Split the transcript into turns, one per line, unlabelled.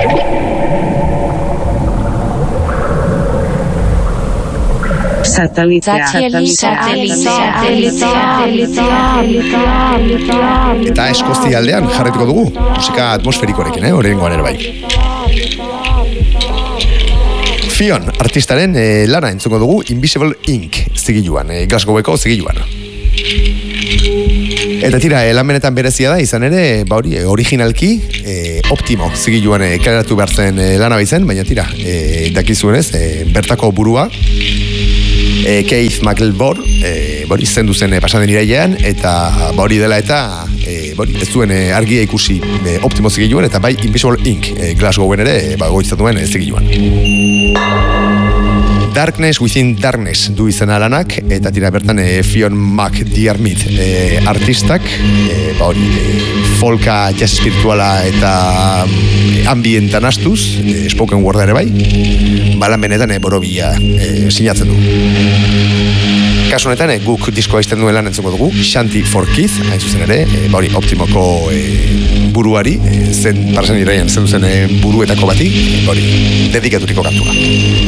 Eta Eskozia aldean jarraituko dugu, musika atmosferikoarekin, horrengoan ere bai. Fion, artistaren lana entzuko dugu Invisible Ink zigiluan, Glasgoweko zigiluan. Eta tira, lan benetan berezia da, izan ere, originalki, Optimo zigiluan kaleratu behar zen lana baizen, baina tira, dakizuenez, bertako burua, Keith McElvor, zendu zen pasaden irailean, eta hori dela eta ez zuen argia ikusi Optimo zigiluan, eta bai Invisible Ink Glasgowen ere goitzatuen zigiluan. Darkness Within Darkness du izena lanak, eta tira bertan Fionn McDiarmid artistak, folka, jazz espirituala eta ambientan astuz, spoken word ere bai, balan benetan borobia sinatzen du. Kasu honetan guk diskoa izten duen lan entzuko dugu, Shanty for Keith, hain zuzen ere, Optimoko buruari, zen parazen iraian zen duzen buruetako bati, dedikaturiko kantua.